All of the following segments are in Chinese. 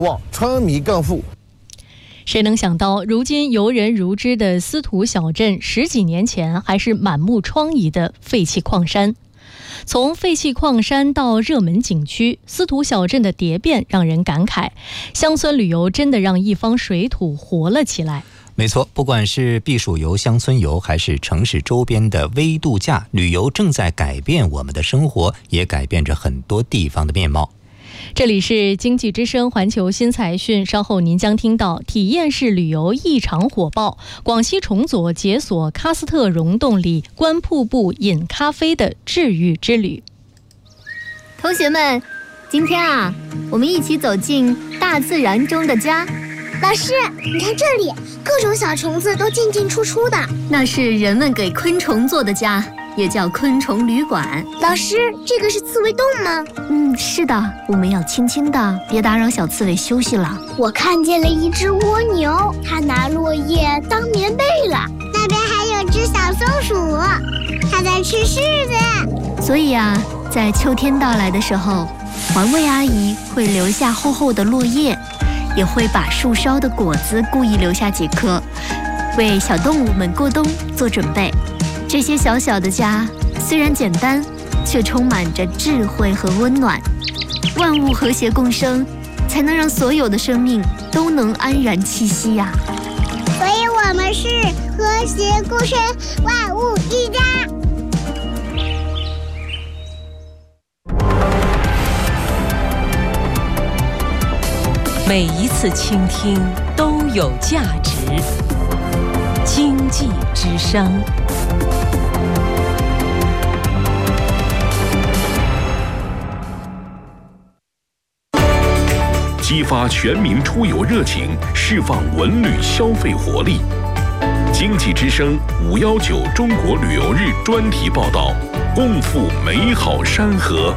望川米更富。 谁能想到，如今游人如织的司徒小镇，10几年前还是满目疮痍的废弃矿山。从废弃矿山到热门景区，司徒小镇的蝶变让人感慨，乡村旅游真的让一方水土活了起来。 没错，不管是避暑游、乡村游，还是城市周边的微度假旅游，正在改变我们的生活，也改变着很多地方的面貌。 这里是经济之声环球新财讯，稍后您将听到体验式旅游异常火爆，广西崇左解锁喀斯特溶洞里观瀑布饮咖啡的治愈之旅。 同学们，今天我们一起走进大自然中的家。 老师，你看这里，各种小虫子都进进出出的， 那是人们给昆虫做的家，也叫昆虫旅馆。 老师，这个是刺猬洞吗？ 是的，我们要轻轻的，别打扰小刺猬休息了。 我看见了一只蜗牛，它拿落叶当棉被了。那边还有只小松鼠，它在吃柿子。 所以在秋天到来的时候，环卫阿姨会留下厚厚的落叶，也会把树梢的果子故意留下几颗，为小动物们过冬做准备。这些小小的家虽然简单，却充满着智慧和温暖。万物和谐共生，才能让所有的生命都能安然栖息呀。 所以我们是和谐共生，万物一家。 每一次倾听都有价值。经济之声。 激发全民出游热情，释放文旅消费活力。经济之声519中国旅游日专题报道，共赴美好山河。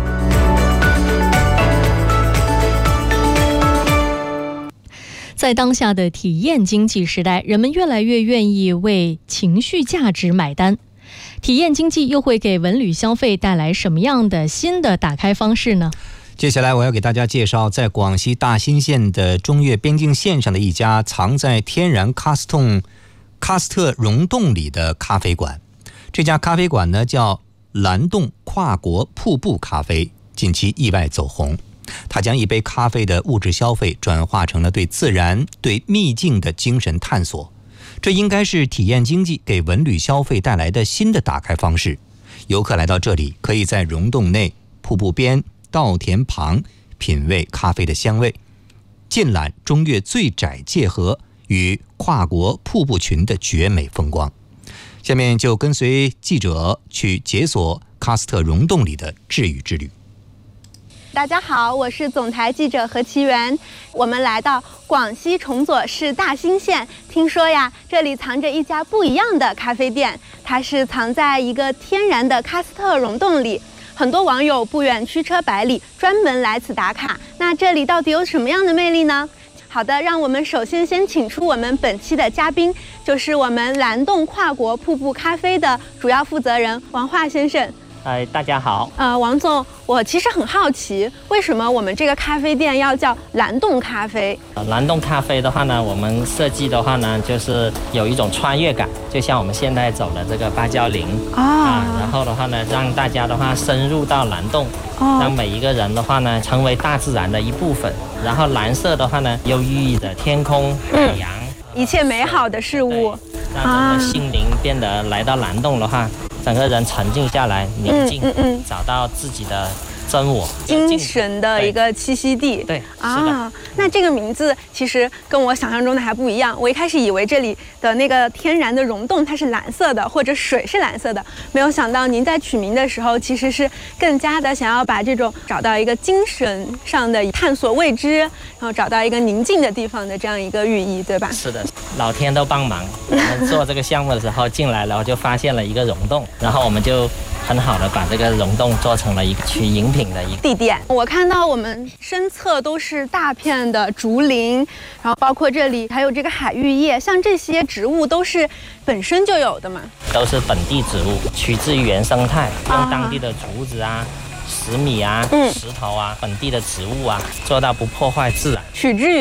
在当下的体验经济时代，人们越来越愿意为情绪价值买单。体验经济又会给文旅消费带来什么样的新的打开方式呢？ 接下来我要给大家介绍在广西大兴县的中越边境线上的一家藏在天然喀斯特溶洞里的咖啡馆。这家咖啡馆呢叫蓝洞跨国瀑布咖啡，近期意外走红。它将一杯咖啡的物质消费转化成了对自然、对秘境的精神探索。这应该是体验经济给文旅消费带来的新的打开方式。游客来到这里，可以在溶洞内、瀑布边、稻田旁品味咖啡的香味，尽览中越最窄界河与跨国瀑布群的绝美风光。下面就跟随记者去解锁喀斯特溶洞里的治愈之旅。 大家好，我是总台记者何其元。我们来到广西崇左市大兴县，听说呀，这里藏着一家不一样的咖啡店，它是藏在一个天然的喀斯特溶洞里。很多网友不远驱车百里，专门来此打卡。那这里到底有什么样的魅力呢？好的，让我们首先请出我们本期的嘉宾，就是我们蓝洞跨国瀑布咖啡的主要负责人王化先生。 大家好。 王总，我其实很好奇，为什么我们这个咖啡店要叫蓝洞咖啡？ 蓝洞咖啡的话呢，我们设计的话呢，就是有一种穿越感，就像我们现在走的这个芭蕉林然后的话呢，让大家的话深入到蓝洞，让每一个人的话呢，成为大自然的一部分。然后蓝色的话呢，又寓意着天空、海洋， 一切美好的事物， 让人的心灵变得来到蓝洞的话。整个人沉静下来，宁静，找到自己的真我， 精神的一个栖息地。 对啊， 那这个名字其实跟我想象中的还不一样。我一开始以为这里的那个天然的溶洞它是蓝色的，或者水是蓝色的，没有想到您在取名的时候其实是更加的想要把这种找到一个精神上的探索未知，然后找到一个宁静的地方的这样一个寓意，对吧？ 是的，老天都帮忙。我们做这个项目的时候进来了，就发现了一个溶洞，然后我们就很好的把这个溶洞做成了一个取饮品的一个地点。我看到我们身侧都是大片的竹林，然后包括这里还有这个海芋叶，像这些植物都是本身就有的嘛？ 都是本地植物，取自于原生态，用当地的竹子石米石头本地的植物做到不破坏自然， 取之于